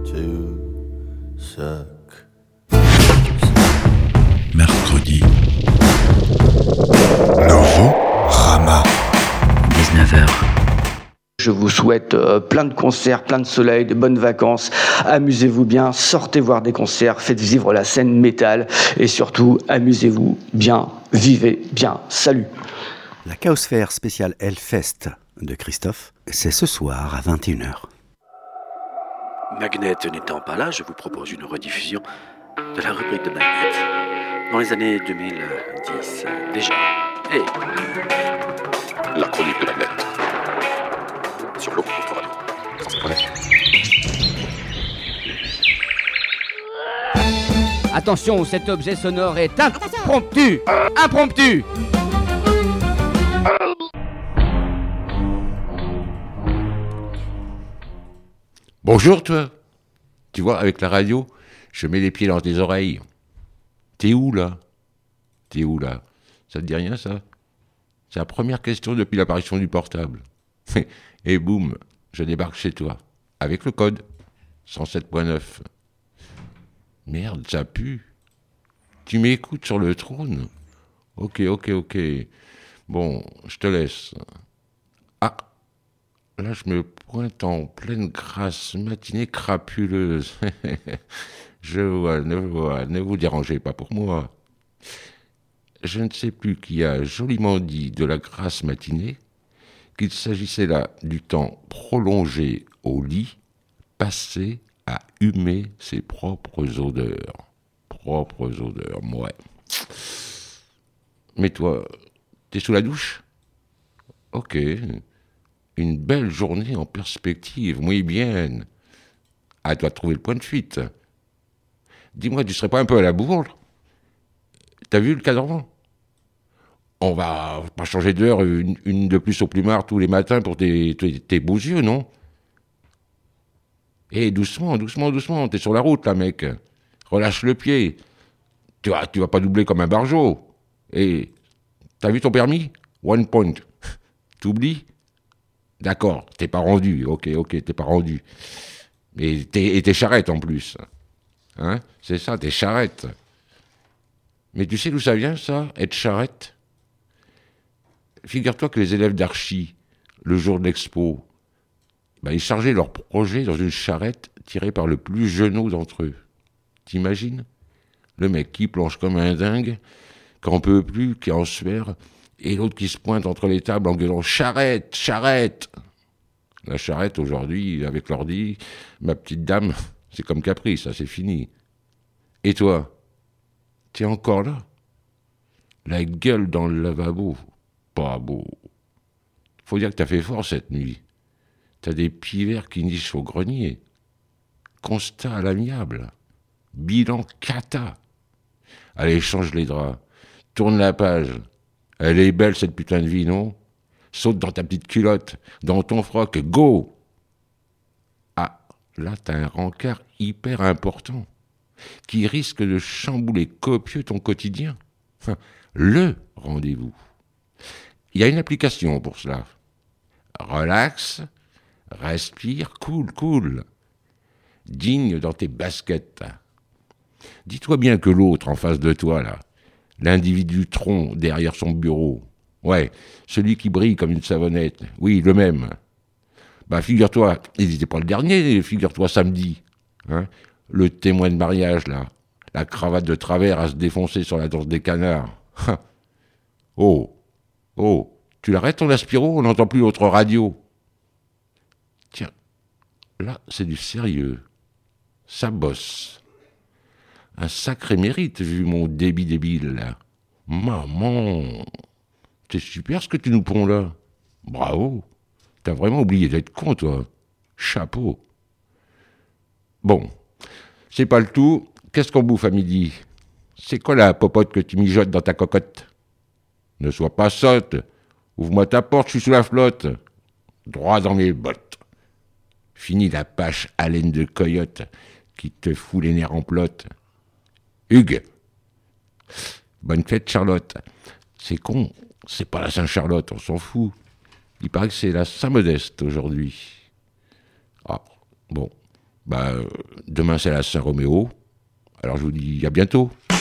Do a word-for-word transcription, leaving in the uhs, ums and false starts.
to suck. Mercredi. Novorama. dix-neuf heures. Je vous souhaite euh, plein de concerts, plein de soleil, de bonnes vacances. Amusez-vous bien, sortez voir des concerts, faites vivre la scène métal et surtout, amusez-vous bien, vivez bien. Salut. La Chaosphère spéciale Hellfest de Christophe, c'est ce soir à vingt et une heures. Magnet n'étant pas là, je vous propose une rediffusion de la rubrique de Magnet dans les années deux mille dix déjà. Et la chronique de Magnet sur l'eau contre radio. Attention, cet objet sonore est impromptu. Impromptu. Bonjour toi. Tu vois, avec la radio, je mets les pieds dans tes oreilles. T'es où là? T'es où là? Ça te dit rien ça? C'est la première question depuis l'apparition du portable. Et boum, je débarque chez toi. Avec le code cent sept point neuf. Merde, ça pue. Tu m'écoutes sur le trône? Ok, ok, ok. Bon, je te laisse. Ah, là je me pointe en pleine grasse matinée crapuleuse. Je vois, ne vois, ne vous dérangez pas pour moi. Je ne sais plus qui a joliment dit de la grasse matinée qu'il s'agissait là du temps prolongé au lit, passé à humer ses propres odeurs. Propres odeurs, ouais. Mais toi, t'es sous la douche? Ok. Une belle journée en perspective, muy bien. À toi de trouver le point de fuite. Dis-moi, tu serais pas un peu à la bourre? T'as vu le cadran? On va pas changer d'heure, une, une de plus au plumard tous les matins pour tes, tes, tes beaux yeux, non? Eh, doucement, doucement, doucement, t'es sur la route, là, mec. Relâche le pied. Tu vas, tu vas pas doubler comme un barjot. Eh, t'as vu ton permis? One point. T'oublies? D'accord, t'es pas rendu, ok, ok, t'es pas rendu. Et t'es, et t'es charrette en plus. Hein? C'est ça, t'es charrette. Mais tu sais d'où ça vient, ça, être charrette? Figure-toi que les élèves d'archi, le jour de l'expo, bah, ils chargeaient leur projet dans une charrette tirée par le plus jeunot d'entre eux. T'imagines? Le mec qui planche comme un dingue, qui en peut plus, qui est en sueur, et l'autre qui se pointe entre les tables en gueulant « Charrette, charrette !» La charrette, aujourd'hui, avec l'ordi, ma petite dame, c'est comme Capri, ça, c'est fini. Et toi, t'es encore là? La gueule dans le lavabo, pas beau. Faut dire que t'as fait fort cette nuit. T'as des pivers qui nichent au grenier. Constat à l'amiable. Bilan cata. Allez, change les draps. Tourne la page. Elle est belle cette putain de vie, non? Saute dans ta petite culotte, dans ton froc, go! Ah, là t'as un rencard hyper important, qui risque de chambouler copieux ton quotidien. Enfin, le rendez-vous. Il y a une application pour cela. Relax, respire, cool, cool. Digne dans tes baskets. Dis-toi bien que l'autre en face de toi, là, l'individu tronc derrière son bureau, ouais, celui qui brille comme une savonnette, oui, le même. Bah, figure-toi, il n'était pas le dernier, figure-toi samedi. Hein, le témoin de mariage, là, la cravate de travers à se défoncer sur la danse des canards. Oh, oh, tu l'arrêtes ton aspiro, on n'entend plus l'autre radio. Tiens, là, c'est du sérieux. Ça bosse. Un sacré mérite, vu mon débit débile, là. Maman, c'est super ce que tu nous ponds, là. Bravo. T'as vraiment oublié d'être con, toi. Chapeau. Bon, c'est pas le tout. Qu'est-ce qu'on bouffe à midi? C'est quoi la popote que tu mijotes dans ta cocotte? Ne sois pas sotte. Ouvre-moi ta porte, je suis sous la flotte. Droit dans mes bottes. Fini la pâche haleine de coyote qui te fout les nerfs en plotte. Hugues. Bonne fête, Charlotte. C'est con, c'est pas la Saint-Charlotte, on s'en fout. Il paraît que c'est la Saint-Modeste aujourd'hui. Ah, bon, bah, euh, Demain, c'est la Saint-Roméo. Alors, je vous dis à bientôt.